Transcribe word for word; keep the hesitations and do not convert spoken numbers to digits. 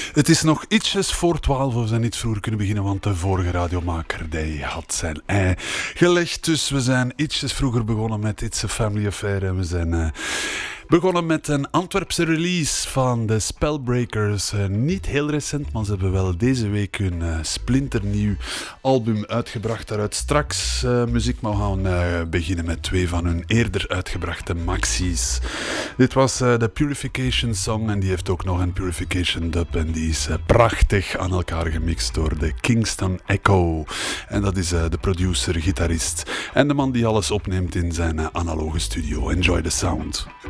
Het is nog ietsjes voor twaalf, of we zijn iets vroeger kunnen beginnen, want de vorige radiomaker die had zijn ei gelegd. Dus we zijn ietsjes vroeger begonnen met It's a Family Affair en we zijn uh, begonnen met een Antwerpse release van de Spellbreakers. Uh, niet heel recent, maar ze hebben wel deze week hun uh, splinternieuw album uitgebracht. Daaruit straks uh, muziek, maar we gaan uh, beginnen met twee van hun eerder uitgebrachte maxies. Dit was uh, de Purification Song en die heeft ook nog een Purification dub en die is uh, prachtig aan elkaar gemixt door de Kingston Echo. En dat is uh, de producer, gitarist en de man die alles opneemt in zijn uh, analoge studio. Enjoy the sound.